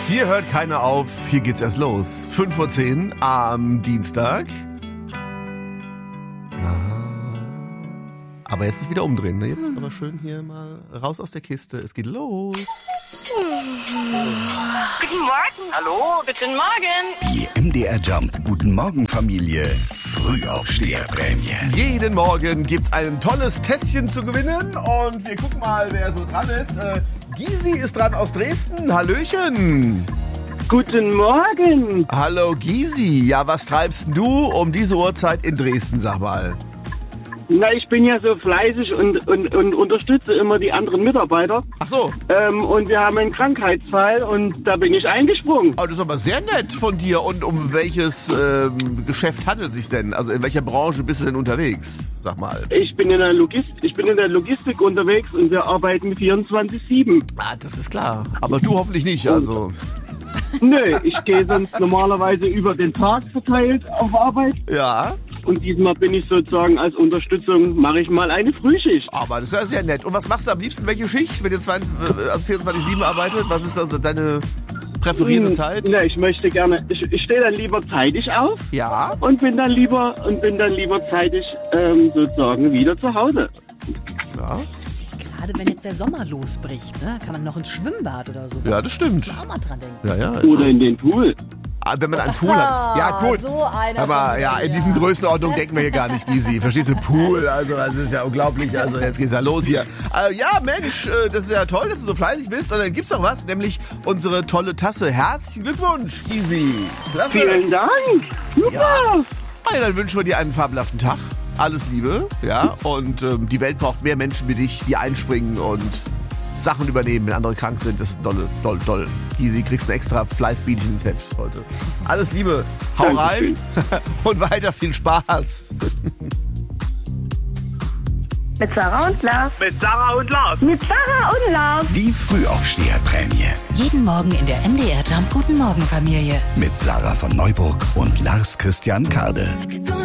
Hier hört keiner auf, hier geht's erst los. 5:10 Uhr am Dienstag. Aber jetzt nicht wieder umdrehen, ne? Jetzt aber schön hier mal raus aus der Kiste. Es geht los. Guten Morgen. Hallo, guten Morgen. Die MDR Jump Guten Morgen Familie Frühaufsteherprämie. Jeden Morgen gibt's ein tolles Tässchen zu gewinnen und wir gucken mal, wer so dran ist. Gysi ist dran aus Dresden. Hallöchen. Guten Morgen. Hallo Gysi. Ja, was treibst du um diese Uhrzeit in Dresden, sag mal? Na, ich bin ja so fleißig und unterstütze immer die anderen Mitarbeiter. Ach so. Und wir haben einen Krankheitsfall und da bin ich eingesprungen. Oh, das ist aber sehr nett von dir. Und um welches Geschäft handelt es sich denn? Also in welcher Branche bist du denn unterwegs? Sag mal. Ich bin in der Logistik unterwegs und wir arbeiten 24/7. Ah, das ist klar. Aber du hoffentlich nicht, also. Nö, ich gehe sonst normalerweise über den Tag verteilt auf Arbeit. Ja. Und diesmal bin ich sozusagen als Unterstützung, mache ich mal eine Frühschicht. Aber das ist ja sehr nett. Und was machst du am liebsten? Welche Schicht, wenn ihr 24/7 arbeitet? Was ist also deine präferierte Zeit? Na, ich möchte gerne, ich stehe dann lieber zeitig auf. Ja. Und bin dann lieber zeitig sozusagen wieder zu Hause. Ja. Gerade wenn jetzt der Sommer losbricht, ne, kann man noch ins Schwimmbad oder so. Ja, das stimmt. Da auch mal dran denken. Ja, ja. Oder in den Pool. Wenn man einen Pool hat. Ja, gut. So einer. Aber ja, in diesen Größenordnungen denken wir hier gar nicht, Gysi. Verstehst du? Pool, also ist ja unglaublich. Also jetzt geht's ja los hier. Ja, Mensch, das ist ja toll, dass du so fleißig bist. Und dann gibt's noch was, nämlich unsere tolle Tasse. Herzlichen Glückwunsch, Gysi. Klasse. Vielen Dank. Super. Ja, dann wünschen wir dir einen fabelhaften Tag. Alles Liebe, ja. Und die Welt braucht mehr Menschen wie dich, die einspringen und Sachen übernehmen, wenn andere krank sind. Das ist doll. Gysi, kriegst ein extra Fleißbienchen ins Heft heute. Alles Liebe, hau rein und weiter viel Spaß. Mit Sarah und Lars. Mit Sarah und Lars. Mit Sarah und Lars. Die Frühaufsteherprämie Jeden Morgen in der MDR Jump Guten Morgen Familie. mit Sarah von Neuburg und Lars Christian Kade.